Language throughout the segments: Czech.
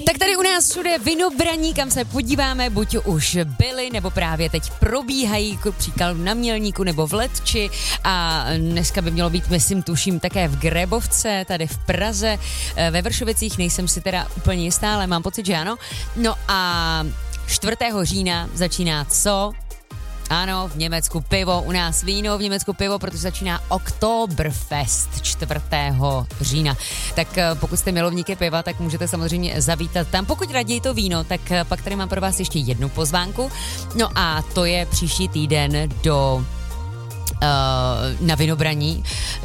Tak tady u nás všude Vinobraní, kam se podíváme, buď už byli, nebo právě teď probíhají, příklad na Mělníku nebo v Letči, a dneska by mělo být, myslím, tuším, také v Grebovce, tady v Praze, ve Vršovicích, nejsem si teda úplně jistá, ale mám pocit, že ano. No a 4. října začíná co? Ano, v Německu pivo, u nás víno, v Německu pivo, protože začíná Oktoberfest 4. října. Tak pokud jste milovníky piva, tak můžete samozřejmě zavítat tam. Pokud raději to víno, tak pak tady mám pro vás ještě jednu pozvánku. No a to je příští týden na Vinobraní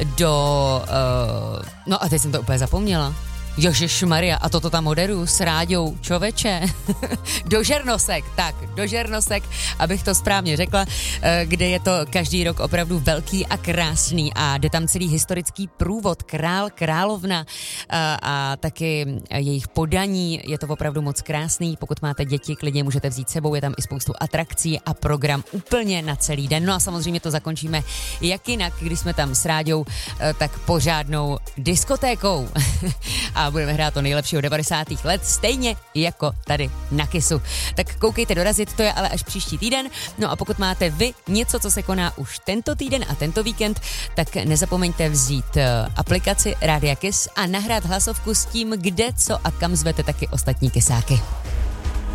no a teď jsem to úplně zapomněla. Ježišmarja, a toto tam moderuju s Ráďou, čověče. do Žernosek, abych to správně řekla, kde je to každý rok opravdu velký a krásný a jde tam celý historický průvod, král, královna a taky jejich podaní, je to opravdu moc krásný, pokud máte děti, klidně můžete vzít sebou, je tam i spoustu atrakcí a program úplně na celý den. No a samozřejmě to zakončíme jak jinak, když jsme tam s Ráďou, tak pořádnou diskotékou. A budeme hrát to nejlepšího 90. let, stejně jako tady na Kissu. Tak koukejte dorazit, to je ale až příští týden. No a pokud máte vy něco, co se koná už tento týden a tento víkend, tak nezapomeňte vzít aplikaci Rádia Kiss a nahrát hlasovku s tím, kde, co a kam zvete taky ostatní kisáky.